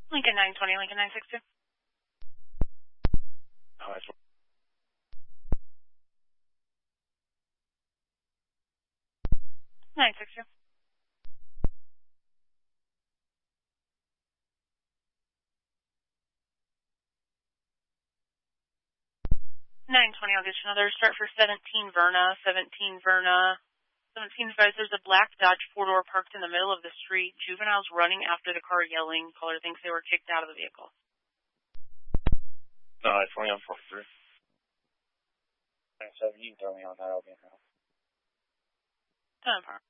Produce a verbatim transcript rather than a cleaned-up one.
Lincoln nine twenty, Lincoln nine six two. Oh, that's nine six two. nine twenty, I'll get you another start for seventeen Verna, seventeen Verna. seventeen advised there's a black Dodge four-door parked in the middle of the street. Juveniles running after the car yelling. Caller thinks they were kicked out of the vehicle. No, it's only on forty-three. nine seven, you can throw me on that, I'll be in house. ten power.